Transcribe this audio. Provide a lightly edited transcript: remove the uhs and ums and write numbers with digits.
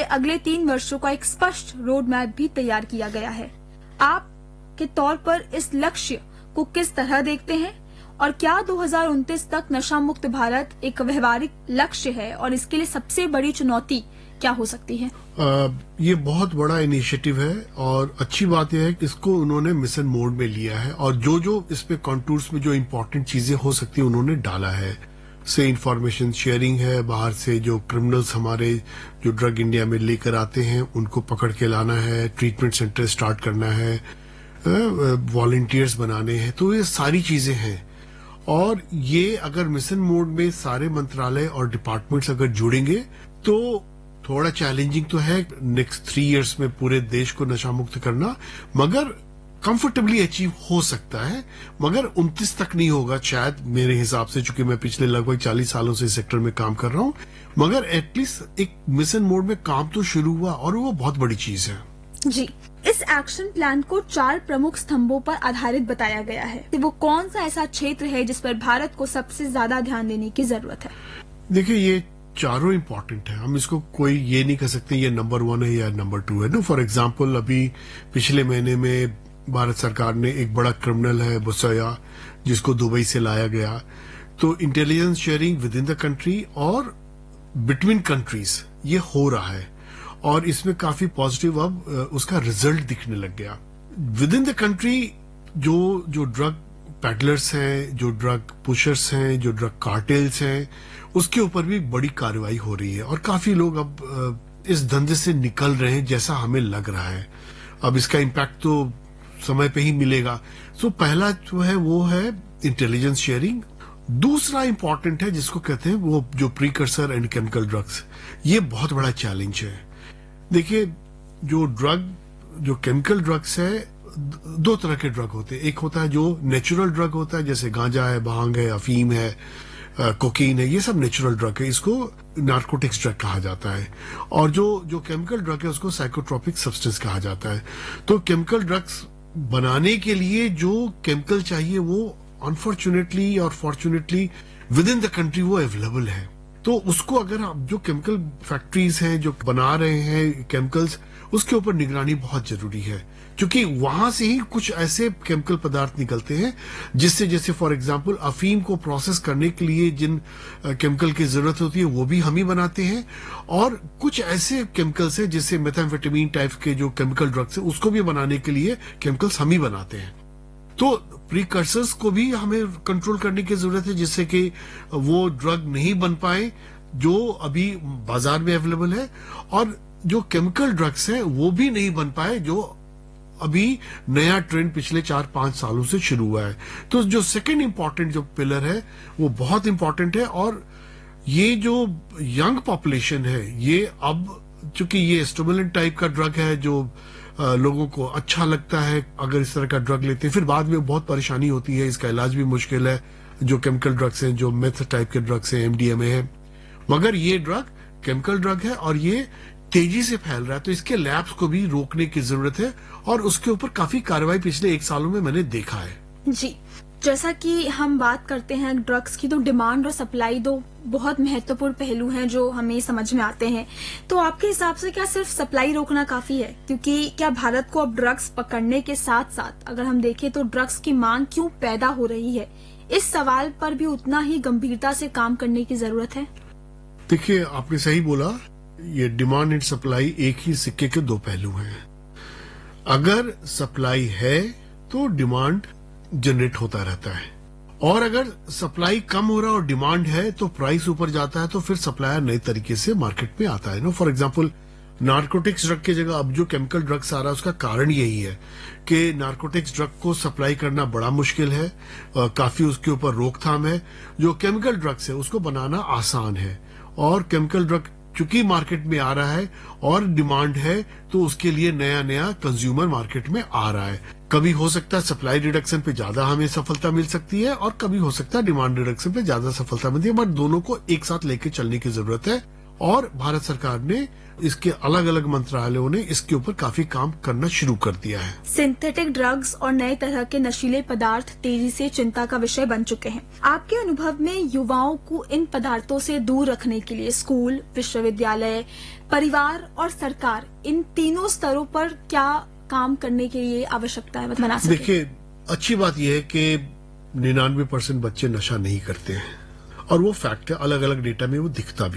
अगले 3 वर्षों का एक स्पष्ट रोड मैप भी तैयार किया गया है। आप के तौर पर इस लक्ष्य को किस तरह देखते हैं और क्या 2029 तक नशा मुक्त भारत एक व्यवहारिक लक्ष्य है और इसके लिए सबसे बड़ी चुनौती क्या हो सकती है? ये बहुत बड़ा इनिशिएटिव है और अच्छी बात यह है कि इसको उन्होंने मिशन मोड में लिया है और जो जो इस पे कॉन्टूर्स में जो इम्पोर्टेंट चीजें हो सकती है उन्होंने डाला है। से इंफॉर्मेशन शेयरिंग है, बाहर से जो क्रिमिनल्स हमारे जो ड्रग इंडिया में लेकर आते हैं उनको पकड़ के लाना है, ट्रीटमेंट सेंटर स्टार्ट करना है, वॉलंटियर्स बनाने हैं, तो ये सारी चीजें हैं। और ये अगर मिशन मोड में सारे मंत्रालय और डिपार्टमेंट्स अगर जुड़ेंगे तो थोड़ा चैलेंजिंग तो है नेक्स्ट 3 इयर्स में पूरे देश को नशा मुक्त करना, मगर कंफर्टेबली अचीव हो सकता है। मगर 29 तक नहीं होगा शायद मेरे हिसाब से, चूंकि मैं पिछले लगभग 40 सालों से इस सेक्टर में काम कर रहा हूं, मगर एटलीस्ट एक मिशन मोड में काम तो शुरू हुआ और वो बहुत बड़ी चीज है। जी, इस एक्शन प्लान को 4 प्रमुख स्तंभों पर आधारित बताया गया है। तो वो कौन सा ऐसा क्षेत्र है जिस पर भारत को सबसे ज्यादा ध्यान देने की जरूरत है? देखिए, ये चारों इम्पोर्टेंट है, हम इसको कोई ये नहीं कर सकते ये नंबर 1 है या नंबर 2 है। नो, फॉर एग्जाम्पल अभी पिछले महीने में भारत सरकार ने एक बड़ा क्रिमिनल है बुसया, जिसको दुबई से लाया गया, तो intelligence sharing with in the country और बिटवीन कंट्रीज ये हो रहा है और इसमें काफी पॉजिटिव अब उसका रिजल्ट दिखने लग गया। विद इन द कंट्री जो ड्रग पैडलर्स हैं, जो ड्रग पुशर्स हैं, जो ड्रग कार्टेल्स हैं, उसके ऊपर भी बड़ी कार्रवाई हो रही है और काफी लोग अब इस धंधे से निकल रहे हैं जैसा हमें लग रहा है। अब इसका इम्पैक्ट तो समय पे ही मिलेगा। सो पहला जो है वो है इंटेलिजेंस शेयरिंग। दूसरा इंपॉर्टेंट है जिसको कहते हैं वो जो प्रीकर्सर एंड केमिकल ड्रग्स, ये बहुत बड़ा चैलेंज है। देखिए, जो केमिकल ड्रग्स है, 2 तरह के ड्रग होते हैं। एक होता है जो नेचुरल ड्रग होता है, जैसे गांजा है, भांग है, अफीम है, कोकीन है, ये सब नेचुरल ड्रग है, इसको नार्कोटिक्स ड्रग कहा जाता है। और जो केमिकल ड्रग है उसको साइकोट्रोपिक सब्सटेंस कहा जाता है। तो केमिकल ड्रग्स बनाने के लिए जो केमिकल चाहिए वो अनफॉर्चुनेटली और fortunately with in the country वो अवेलेबल है। तो उसको अगर आप जो केमिकल फैक्ट्रीज हैं जो बना रहे हैं केमिकल्स, उसके ऊपर निगरानी बहुत जरूरी है, क्योंकि वहां से ही कुछ ऐसे केमिकल पदार्थ निकलते हैं जिससे, जैसे फॉर एग्जांपल अफीम को प्रोसेस करने के लिए जिन केमिकल की जरूरत होती है वो भी हम ही बनाते हैं, और कुछ ऐसे केमिकल्स हैं जिससे मेथाम्फेटामिन टाइप के जो केमिकल ड्रग्स है उसको भी बनाने के लिए केमिकल्स हम ही बनाते हैं। तो प्रीकर्सर्स को भी हमें कंट्रोल करने की जरूरत है जिससे कि वो ड्रग नहीं बन पाए जो अभी बाजार में अवेलेबल है, और जो केमिकल ड्रग्स हैं वो भी नहीं बन पाए जो अभी नया ट्रेंड पिछले 4-5 सालों से शुरू हुआ है। तो जो सेकंड इंपॉर्टेंट जो पिलर है वो बहुत इंपॉर्टेंट है। और ये जो यंग पॉपुलेशन है, ये अब चूंकि ये स्टिमुलेंट टाइप का ड्रग है जो लोगों को अच्छा लगता है अगर इस तरह का ड्रग लेते हैं, फिर बाद में बहुत परेशानी होती है, इसका इलाज भी मुश्किल है। जो केमिकल ड्रग्स हैं, जो मेथ टाइप के ड्रग्स हैं, एमडीएमए है, मगर ये ड्रग केमिकल ड्रग है और ये तेजी से फैल रहा है, तो इसके लैब्स को भी रोकने की जरूरत है और उसके ऊपर काफी कार्रवाई पिछले 1 सालों में मैंने देखा है। जी, जैसा कि हम बात करते हैं ड्रग्स की, तो डिमांड और सप्लाई 2 बहुत महत्वपूर्ण पहलू हैं जो हमें समझ में आते हैं। तो आपके हिसाब से क्या सिर्फ सप्लाई रोकना काफी है? क्योंकि क्या भारत को अब ड्रग्स पकड़ने के साथ साथ अगर हम देखें तो ड्रग्स की मांग क्यों पैदा हो रही है, इस सवाल पर भी उतना ही गंभीरता से काम करने की जरूरत है? देखिए, आपने सही बोला, ये डिमांड एंड सप्लाई एक ही सिक्के के 2 पहलू हैं। अगर सप्लाई है तो डिमांड जनरेट होता रहता है, और अगर सप्लाई कम हो रहा है और डिमांड है तो प्राइस ऊपर जाता है, तो फिर सप्लायर नए तरीके से मार्केट में आता है। No, for example narcotics drug की जगह अब जो केमिकल ड्रग्स आ रहा है उसका कारण यही है कि नार्कोटिक्स ड्रग को सप्लाई करना बड़ा मुश्किल है, काफी उसके ऊपर रोकथाम है। जो केमिकल ड्रग्स है उसको बनाना आसान है, और केमिकल ड्रग चूंकि मार्केट में आ रहा है और डिमांड है तो उसके लिए नया नया कंज्यूमर मार्केट में आ रहा है। कभी हो सकता है सप्लाई रिडक्शन पे ज्यादा हमें सफलता मिल सकती है और कभी हो सकता है डिमांड रिडक्शन पे ज्यादा सफलता मिलती है, बट दोनों को एक साथ लेके चलने की जरूरत है। और भारत सरकार ने इसके अलग अलग मंत्रालयों ने इसके ऊपर काफी काम करना शुरू कर दिया है। सिंथेटिक ड्रग्स और नए तरह के नशीले पदार्थ तेजी से चिंता का विषय बन चुके हैं। आपके अनुभव में युवाओं को इन पदार्थों से दूर रखने के लिए स्कूल, विश्वविद्यालय, परिवार और सरकार इन तीनों स्तरों पर क्या काम करने के लिए आवश्यकता है बना सके? देखिए, अच्छी बात यह है कि 99% बच्चे नशा नहीं करते हैं और वो फैक्ट है, अलग अलग डेटा में वो दिखता भी